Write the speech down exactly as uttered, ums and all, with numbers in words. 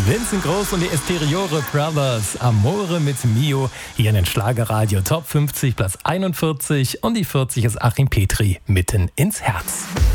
Vincent Groß und die Esteriore Brothers. Amore mit Mio. Hier in den Schlagerradio Top fünfzig, Platz einundvierzig. Und die vierzig ist Achim Petri. Mitten ins Herz.